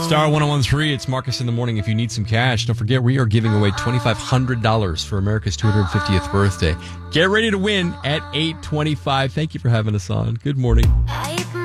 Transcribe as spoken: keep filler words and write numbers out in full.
Star one oh one point three, it's Marcus in the Morning. If you need some cash, don't forget we are giving away twenty-five hundred dollars for America's two hundred fiftieth birthday. Get ready to win at eight twenty-five. Thank you for having us on. Good morning.